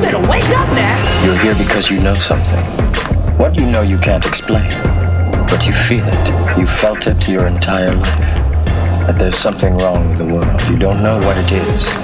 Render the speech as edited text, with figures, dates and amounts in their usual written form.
better wake up now. You're here because you know something. What you know you can't explain, but you feel it. You felt it your entire life. That there's something wrong with the world. You don't know what it is.